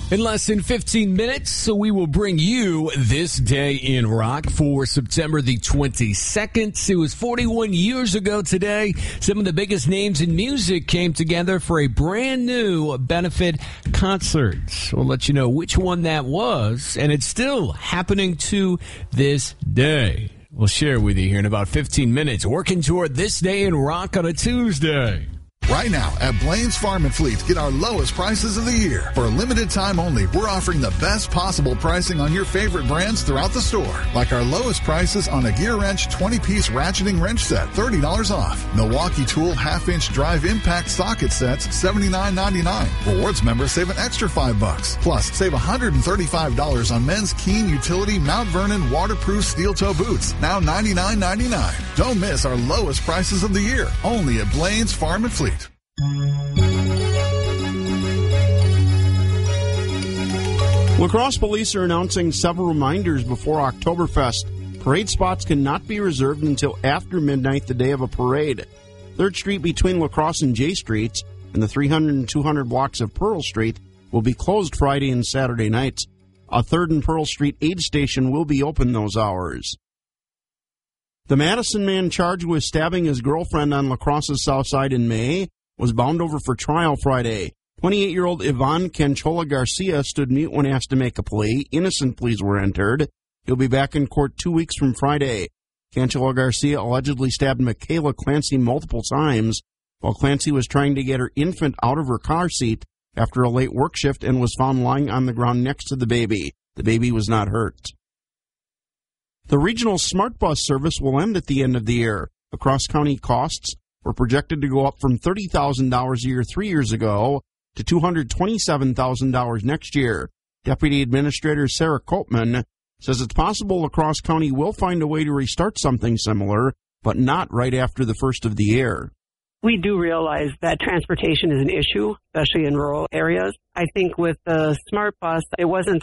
In less than 15 minutes, so we will bring you This Day in Rock for September the 22nd. It was 41 years ago today. Some of the biggest names in music came together for a brand new benefit concert. We'll let you know which one that was, and it's still happening to this day. We'll share with you here in about 15 minutes, working toward This Day in Rock on a Tuesday. Right now at Blaine's Farm and Fleet, get our lowest prices of the year. For a limited time only, we're offering the best possible pricing on your favorite brands throughout the store. Like our lowest prices on a Gear Wrench 20-piece ratcheting wrench set, $30 off. Milwaukee Tool half-inch drive impact socket sets, $79.99. Rewards members save an extra $5. Plus, save $135 on men's Keen Utility Mount Vernon waterproof steel toe boots, now $99.99. Don't miss our lowest prices of the year, only at Blaine's Farm and Fleet. La Crosse police are announcing several reminders before Oktoberfest. Parade spots cannot be reserved until after midnight the day of a parade. 3rd Street between La Crosse and J Streets and the 300 and 200 blocks of Pearl Street will be closed Friday and Saturday nights. A 3rd and Pearl Street aid station will be open those hours. The Madison man charged with stabbing his girlfriend on La Crosse's south side in May was bound over for trial Friday. 28-year-old Ivan Canchola Garcia stood mute when asked to make a plea. Innocent pleas were entered. He'll be back in court 2 weeks from Friday. Canchola Garcia allegedly stabbed Michaela Clancy multiple times while Clancy was trying to get her infant out of her car seat after a late work shift and was found lying on the ground next to the baby. The baby was not hurt. The regional Smart Bus service will end at the end of the year. The cross-county costs were projected to go up from $30,000 a year 3 years ago to $227,000 next year. Deputy Administrator Sarah Koopman says it's possible La Crosse County will find a way to restart something similar, but not right after the first of the year. We do realize that transportation is an issue, especially in rural areas. I think with the Smart Bus, it wasn't